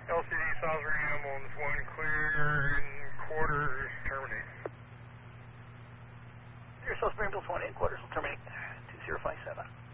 LCD Salisbury ambulance 1 clear in quarters, terminate. Your Salisbury ambulance 1 in quarters will terminate 2057.